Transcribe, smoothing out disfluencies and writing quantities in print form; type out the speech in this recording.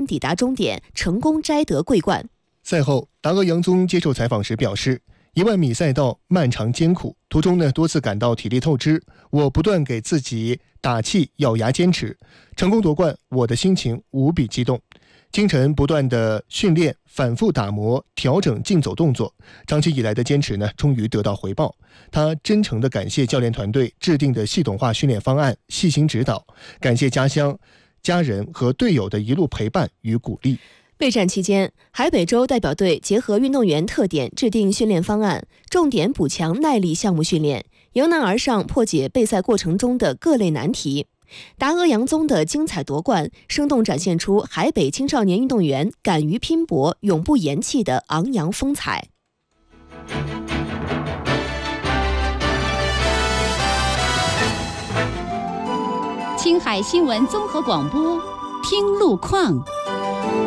抵达终点，成功摘得桂冠。 赛后，达额扬宗接受采访时表示，1万米赛道漫长艰苦，途中多次感到体力透支，我不断给自己打气，咬牙坚持，成功夺冠，我的心情无比激动。清晨不断的训练，反复打磨，调整竞走动作，长期以来的坚持终于得到回报。他真诚地感谢教练团队制定的系统化训练方案，细心指导，感谢家乡、家人和队友的一路陪伴与鼓励。 备战期间，海北州代表队结合运动员特点制定训练方案，重点补强耐力项目训练，迎难而上破解备赛过程中的各类难题。达额扬宗的精彩夺冠，生动展现出海北青少年运动员敢于拼搏、永不言弃的昂扬风采。 青海新闻综合广播，听路况。